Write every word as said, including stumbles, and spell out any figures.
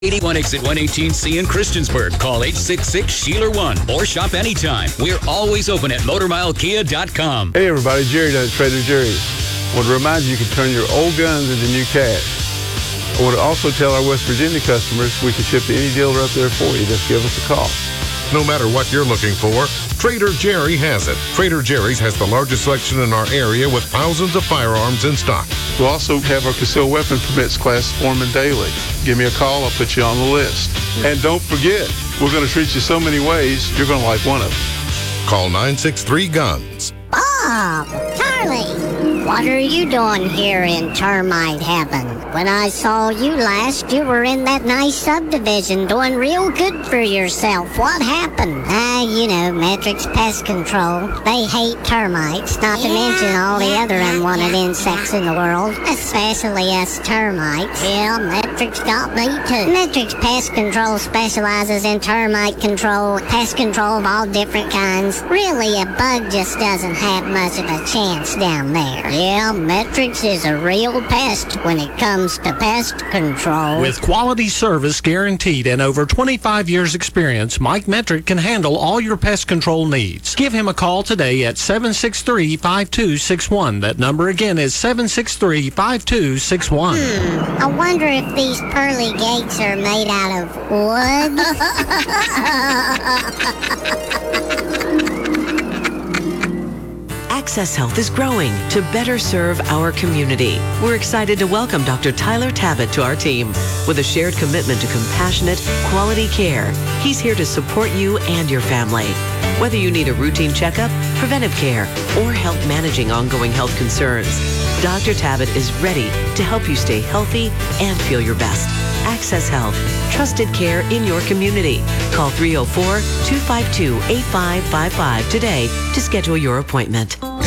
eighty-one exit one eighteen C in Christiansburg. Call eight six six, Sheeler one or shop anytime. We're always open at motor mile kia dot com. Hey everybody, Jerry down at Trader Jerry's. I want to remind you you can turn your old guns into new cash. I want to also tell our West Virginia customers we can ship to any dealer up there for you. Just give us a call. No matter what you're looking for, Trader Jerry has it. Trader Jerry's has the largest selection in our area with thousands of firearms in stock. We'll also have our concealed weapon permits class forming daily. Give me a call, I'll put you on the list. And don't forget, we're going to treat you so many ways, you're going to like one of them. Call nine six three, guns. Bob! Charlie! What are you doing here in Termite Heaven? When I saw you last, you were in that nice subdivision doing real good for yourself. What happened? Ah, uh, you know, Metrix Pest Control. They hate termites, not to mention all the other unwanted insects in the world, especially us termites. Yeah, Metrix got me too. Metrix Pest Control specializes in termite control, pest control of all different kinds. Really, a bug just doesn't have much of a chance down there. Yeah, Metrix is a real pest when it comes to pest control. With quality service guaranteed and over twenty-five years experience, Mike Metric can handle all your pest control needs. Give him a call today at seven six three, five two six one. That number again is seven six three, five two six one. Hmm, I wonder if these pearly gates are made out of wood. Access Health is growing to better serve our community. We're excited to welcome Doctor Tyler Tabbitt to our team. With a shared commitment to compassionate, quality care, he's here to support you and your family. Whether you need a routine checkup, preventive care, or help managing ongoing health concerns, Doctor Tabbitt is ready to help you stay healthy and feel your best. Access Health, trusted care in your community. Call three oh four, two five two, eight five five five today to schedule your appointment.